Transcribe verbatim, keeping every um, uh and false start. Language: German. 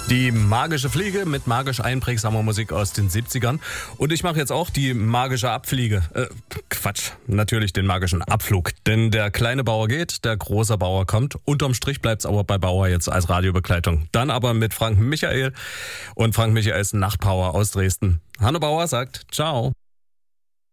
Die magische Fliege mit magisch einprägsamer Musik aus den siebzigern. Und ich mache jetzt auch die magische Abfliege. Äh, Quatsch, natürlich den magischen Abflug. Denn der kleine Bauer geht, der große Bauer kommt. Unterm Strich bleibt's aber bei Bauer jetzt als Radiobegleitung. Dann aber mit Frank Michael. Und Frank Michael ist Nachtpower aus Dresden. Hanne Bauer sagt ciao.